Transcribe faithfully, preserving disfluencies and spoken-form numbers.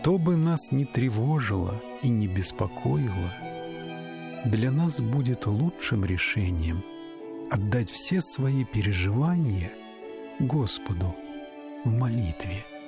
Что бы нас ни тревожило и не беспокоило, для нас будет лучшим решением отдать все свои переживания Господу в молитве.